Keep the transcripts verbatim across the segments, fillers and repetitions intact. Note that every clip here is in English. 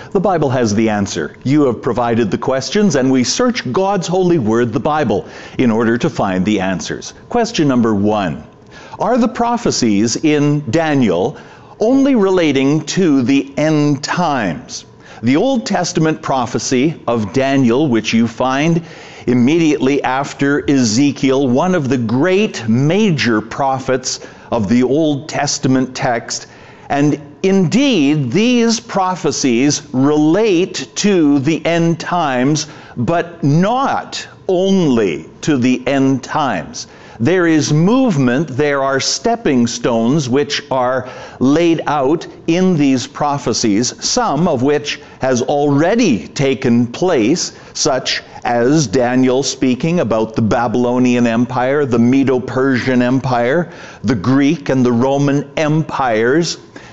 The Bible has the answer. You have provided the questions, and we search God's holy word, the Bible, in order to find the answers. Question number one. Are the prophecies in Daniel only relating to the end times? The Old Testament prophecy of Daniel, which you find immediately after Ezekiel, one of the great major prophets of the Old Testament text, and indeed these prophecies relate to the end times, but not only to the end times. There is movement, there are stepping stones which are laid out in these prophecies, some of which has already taken place, such as Daniel speaking about the Babylonian Empire, the Medo-Persian Empire, the Greek and the Roman empires.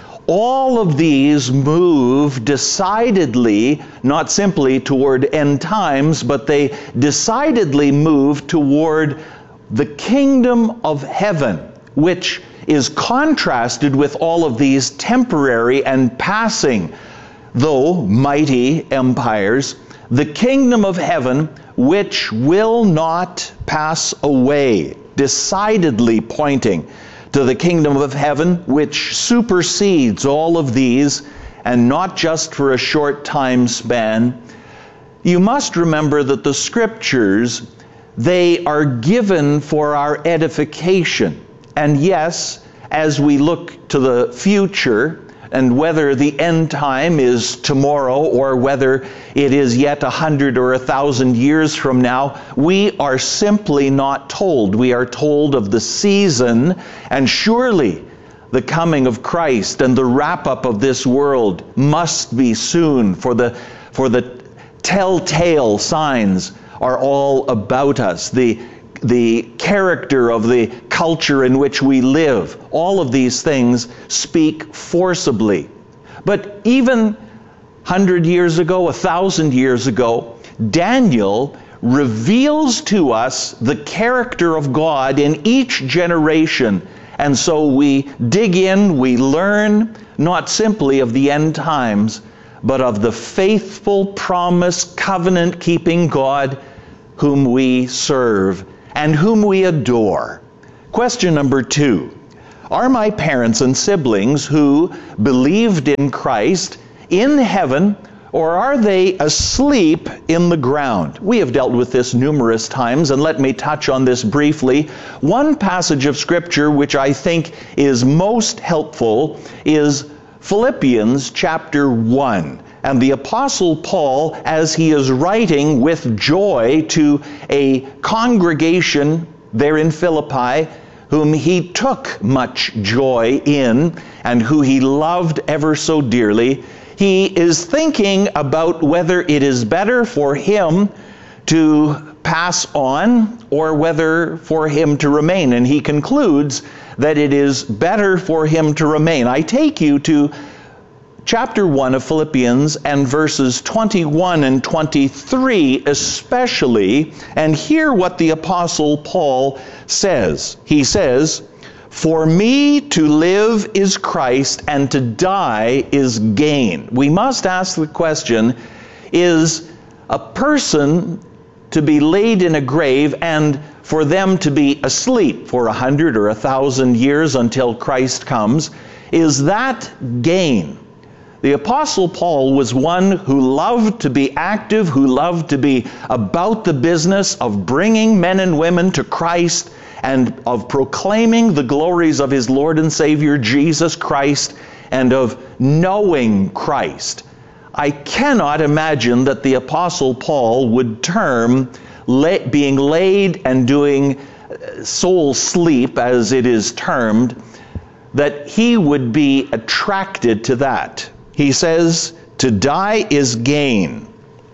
All of these move decidedly, not simply toward end times, but they decidedly move toward the kingdom of heaven, which is contrasted with all of these temporary and passing, though mighty empires. The kingdom of heaven, which will not pass away, decidedly pointing to the kingdom of heaven, which supersedes all of these, and not just for a short time span. You must remember that the scriptures, they are given for our edification. And yes, as we look to the future, and whether the end time is tomorrow or whether it is yet a hundred or a thousand years from now, we are simply not told. We are told of the season, and surely the coming of Christ and the wrap-up of this world must be soon, for the, for the telltale signs are all about us. The, the character of the culture in which we live, all of these things speak forcibly. But even a hundred years ago, a thousand years ago, Daniel reveals to us the character of God in each generation. And so we dig in, we learn not simply of the end times, but of the faithful, promise, covenant-keeping God whom we serve and whom we adore. Question number two. Are my parents and siblings who believed in Christ in heaven, or are they asleep in the ground? We have dealt with this numerous times, and let me touch on this briefly. One passage of Scripture which I think is most helpful is Philippians chapter one. And the Apostle Paul, as he is writing with joy to a congregation there in Philippi, whom he took much joy in, and who he loved ever so dearly, he is thinking about whether it is better for him to pass on or whether for him to remain. And he concludes that it is better for him to remain. I take you to chapter one of Philippians and verses twenty-one and twenty-three especially, and hear what the Apostle Paul says. He says, "For me to live is Christ, and to die is gain." We must ask the question, is a person to be laid in a grave and for them to be asleep for a hundred or a thousand years until Christ comes, is that gain? The Apostle Paul was one who loved to be active, who loved to be about the business of bringing men and women to Christ and of proclaiming the glories of his Lord and Savior Jesus Christ and of knowing Christ. I cannot imagine that the Apostle Paul would term lay, being laid and doing soul sleep, as it is termed, that he would be attracted to that. He says, "To die is gain.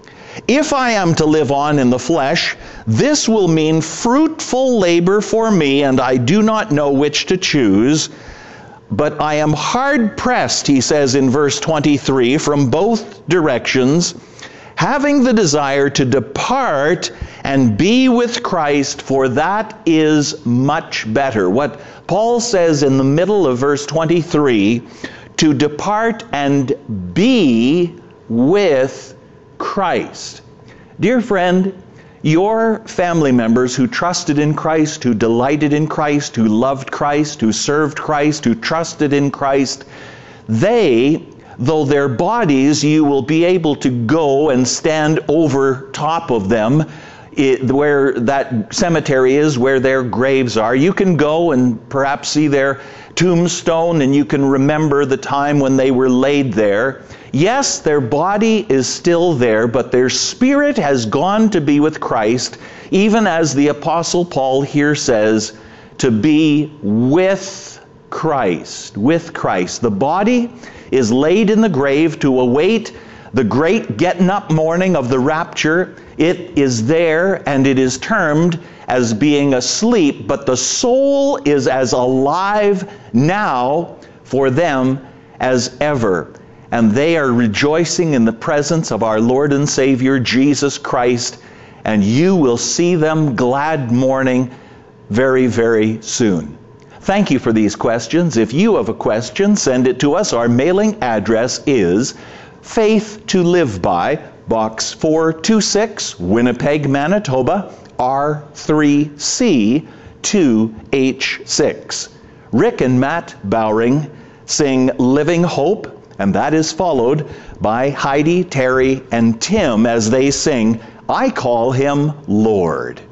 If I am to live on in the flesh, this will mean fruitful labor for me, and I do not know which to choose. But I am hard pressed," he says in verse twenty-three, "from both directions, having the desire to depart and be with Christ, for that is much better." What Paul says in the middle of verse twenty-three, to depart and be with Christ. Dear friend, your family members who trusted in Christ, who delighted in Christ, who loved Christ, who served Christ, who trusted in Christ, they, though their bodies, you will be able to go and stand over top of them, it, where that cemetery is, where their graves are. You can go and perhaps see their tombstone, and you can remember the time when they were laid there. Yes, their body is still there, but their spirit has gone to be with Christ, even as the Apostle Paul here says, to be with Christ, with Christ. The body is laid in the grave to await the great getting up morning of the rapture. It is there, and it is termed as being asleep, but the soul is as alive now for them as ever. And they are rejoicing in the presence of our Lord and Savior, Jesus Christ, and you will see them glad morning very, very soon. Thank you for these questions. If you have a question, send it to us. Our mailing address is Faith to Live By, Box four two six, Winnipeg, Manitoba, R three C two H six. Rick and Matt Bowring sing Living Hope, and that is followed by Heidi, Terry, and Tim as they sing, I Call Him Lord.